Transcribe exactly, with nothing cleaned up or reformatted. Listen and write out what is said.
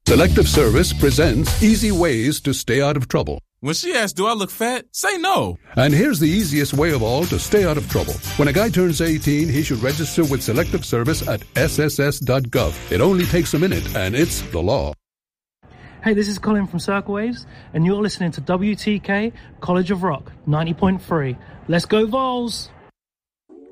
Selective Service presents easy ways to stay out of trouble. When she asks, do I look fat? Say no. And here's the easiest way of all to stay out of trouble. When a guy turns eighteen, he should register with Selective Service at S S S dot gov. It only takes a minute, and it's the law. Hey, this is Colin from Circle Waves, and you're listening to W T K College of Rock ninety point three. Let's go Vols!